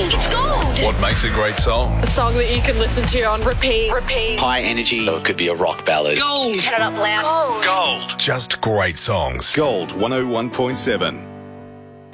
It's gold. What makes a great song? A song that you can listen to on repeat. High energy. Or it could be a rock ballad. Gold. Turn it up loud. Gold. Just great songs. Gold 101.7.